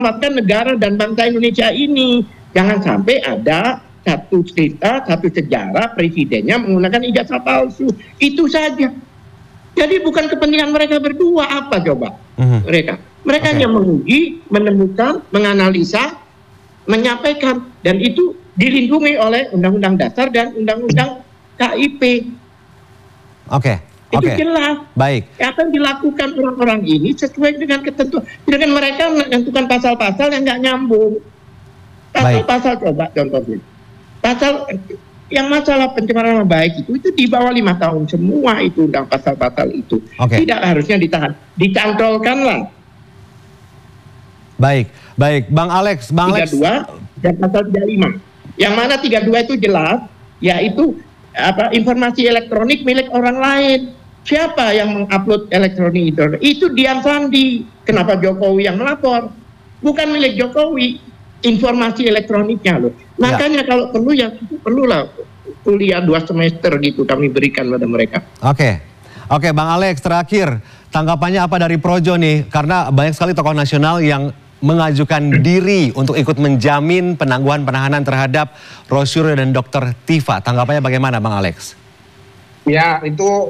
menyelamatkan negara dan bangsa Indonesia ini. Jangan sampai ada satu cerita, satu sejarah presidennya menggunakan ijazah palsu. Itu saja. Jadi bukan kepentingan mereka berdua, apa coba mereka hanya menguji, menemukan, menganalisa, menyampaikan, dan itu dilindungi oleh Undang-Undang Dasar dan Undang-Undang KIP. Itu jelas. Baik. Apa yang dilakukan orang-orang ini sesuai dengan ketentuan. Dengan mereka menentukan pasal-pasal yang nggak nyambung. Pasal-pasal coba contohnya. Pasal yang masalah pencemaran nama baik itu di bawah 5 tahun semua itu undang pasal-pasal itu. Tidak harusnya ditahan. Dicantolkanlah. Baik. Bang Alex. 32 dan pasal 35. Yang mana 32 itu jelas, yaitu informasi elektronik milik orang lain. Siapa yang mengupload elektronik itu? Itu Dian Sandi. Kenapa Jokowi yang melapor? Bukan milik Jokowi. Informasi elektroniknya loh. Makanya kalau perlu ya perlulah kuliah 2 semester gitu kami berikan pada mereka. Oke, Bang Alex, terakhir tanggapannya apa dari Projo nih? Karena banyak sekali tokoh nasional yang mengajukan diri untuk ikut menjamin penangguhan penahanan terhadap Rosyuri dan Dr. Tifa. Tanggapannya bagaimana, Bang Alex? Ya, itu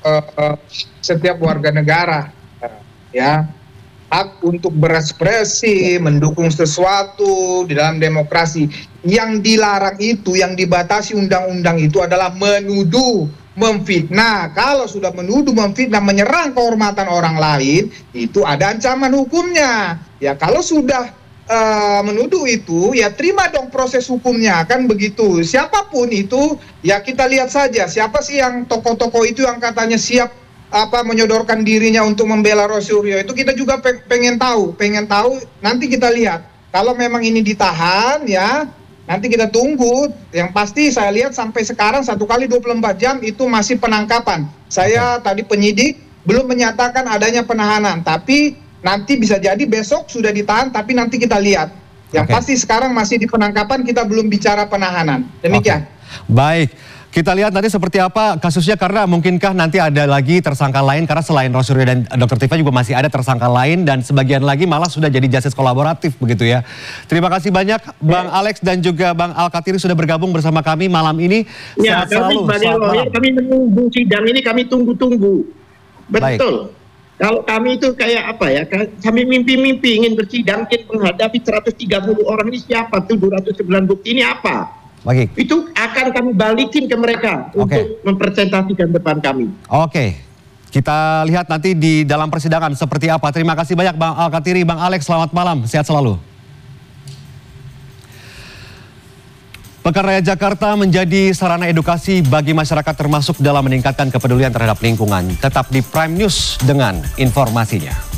setiap warga negara ya hak untuk berekspresi, mendukung sesuatu di dalam demokrasi. Yang dilarang itu, yang dibatasi undang-undang itu adalah menuduh, memfitnah. Kalau sudah menuduh, memfitnah, menyerang kehormatan orang lain, itu ada ancaman hukumnya. Ya kalau sudah menuduh itu, ya terima dong proses hukumnya, kan begitu. Siapapun itu, ya kita lihat saja siapa sih yang tokoh-tokoh itu yang katanya siap menyodorkan dirinya untuk membela Rosyuri. Itu kita juga pengen tahu, nanti kita lihat. Kalau memang ini ditahan ya, nanti kita tunggu. Yang pasti saya lihat sampai sekarang 1 kali 24 jam itu masih penangkapan. Saya tadi penyidik belum menyatakan adanya penahanan, tapi nanti bisa jadi besok sudah ditahan, tapi nanti kita lihat. Yang pasti sekarang masih di penangkapan, kita belum bicara penahanan. Demikian. Baik. Kita lihat nanti seperti apa kasusnya, karena mungkinkah nanti ada lagi tersangka lain, karena selain Rosyuri dan Dr. Tifa juga masih ada tersangka lain dan sebagian lagi malah sudah jadi justice kolaboratif begitu ya. Terima kasih banyak Bang Alex dan juga Bang Al-Kathiri sudah bergabung bersama kami malam ini. Ya, kami sebagai lawyer kami menunggu sidang ini, kami tunggu-tunggu. Betul. Kalau kami itu kayak apa ya, kami mimpi-mimpi ingin bersidang, ingin menghadapi 130 orang ini siapa, 709 bukti ini apa? Itu akan kami balikin ke mereka untuk mempresentasikan depan kami. Kita lihat nanti di dalam persidangan seperti apa. Terima kasih banyak Bang Al-Kathiri, Bang Alex, selamat malam, sehat selalu. Pekan Raya Jakarta menjadi sarana edukasi bagi masyarakat termasuk dalam meningkatkan kepedulian terhadap lingkungan. Tetap di Prime News dengan informasinya.